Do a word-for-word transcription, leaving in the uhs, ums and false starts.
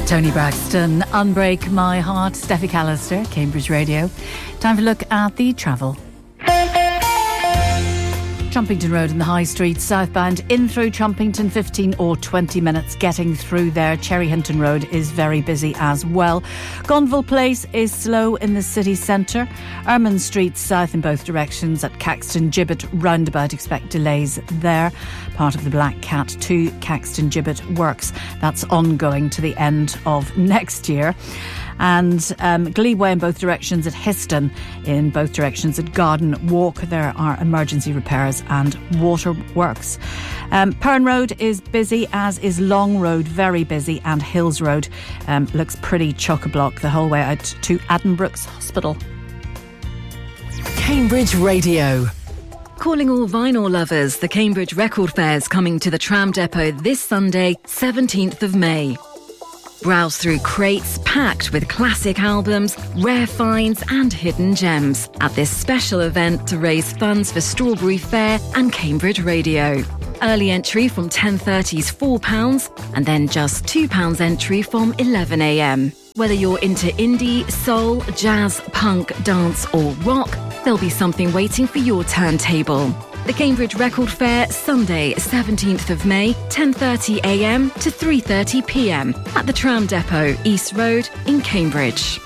Tony Braxton, Unbreak My Heart, Steffi Callister, Cambridge Radio. Time for a look at the travel. Chumpington Road in the High Street, southbound in through Chumpington, fifteen or twenty minutes getting through there. Cherry Hinton Road is very busy as well. Gonville Place is slow in the city centre. Ermine Street south in both directions at Caxton Gibbet roundabout. Expect delays there. Part of the Black Cat to Caxton Gibbet works. That's ongoing to the end of next year. And um, Gleeway in both directions at Histon, in both directions at Garden Walk. There are emergency repairs and waterworks. Um, Perrin Road is busy, as is Long Road, very busy, and Hills Road um, looks pretty chock-a-block the whole way out to Addenbrooke's Hospital. Cambridge Radio. Calling all vinyl lovers, the Cambridge Record Fair's coming to the Tram Depot this Sunday, seventeenth of May. Browse through crates packed with classic albums, rare finds and hidden gems at this special event to raise funds for Strawberry Fair and Cambridge Radio. Early entry from ten thirty's four pounds and then just two pounds entry from eleven a m. Whether you're into indie, soul, jazz, punk, dance or rock, there'll be something waiting for your turntable. The Cambridge Record Fair, Sunday, seventeenth of May, ten thirty a m to three thirty p m at the Tram Depot, East Road in Cambridge.